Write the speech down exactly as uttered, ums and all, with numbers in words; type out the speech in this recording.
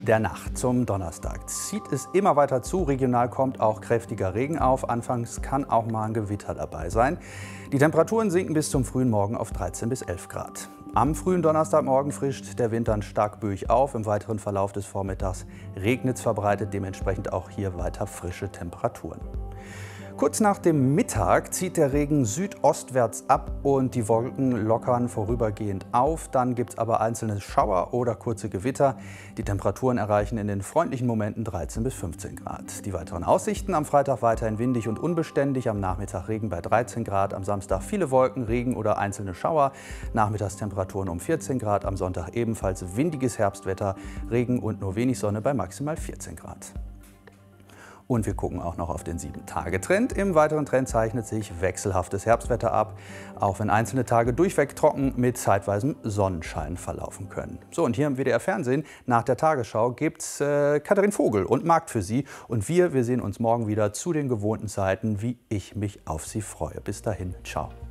Der Nacht zum Donnerstag zieht es immer weiter zu. Regional kommt auch kräftiger Regen auf. Anfangs kann auch mal ein Gewitter dabei sein. Die Temperaturen sinken bis zum frühen Morgen auf dreizehn bis elf Grad. Am frühen Donnerstagmorgen frischt der Wind dann stark böig auf. Im weiteren Verlauf des Vormittags regnet es verbreitet, dementsprechend auch hier weiter frische Temperaturen. Kurz nach dem Mittag zieht der Regen südostwärts ab und die Wolken lockern vorübergehend auf. Dann gibt es aber einzelne Schauer oder kurze Gewitter. Die Temperaturen erreichen in den freundlichen Momenten dreizehn bis fünfzehn Grad. Die weiteren Aussichten: am Freitag weiterhin windig und unbeständig, am Nachmittag Regen bei dreizehn Grad, am Samstag viele Wolken, Regen oder einzelne Schauer, Nachmittagstemperaturen um vierzehn Grad, am Sonntag ebenfalls windiges Herbstwetter, Regen und nur wenig Sonne bei maximal vierzehn Grad. Und wir gucken auch noch auf den sieben Tage Trend. Im weiteren Trend zeichnet sich wechselhaftes Herbstwetter ab, auch wenn einzelne Tage durchweg trocken mit zeitweisem Sonnenschein verlaufen können. So, und hier im W D R Fernsehen nach der Tagesschau gibt's äh, Katharin Vogel und Markt für Sie. Und wir, wir sehen uns morgen wieder zu den gewohnten Zeiten, wie ich mich auf Sie freue. Bis dahin, ciao.